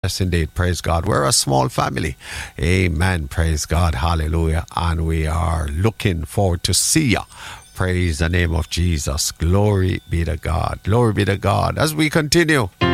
Yes, indeed. Praise God. We're a small family. Amen. Praise God. Hallelujah. And we are looking forward to see you. Praise the name of Jesus. Glory be to God. Glory be to God. As we continue